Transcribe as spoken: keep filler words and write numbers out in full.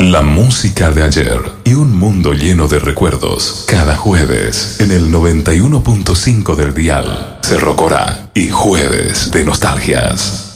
La música de ayer y un mundo lleno de recuerdos. Cada jueves en el noventa y uno punto cinco del dial. Cerro Corá y Jueves de Nostalgias.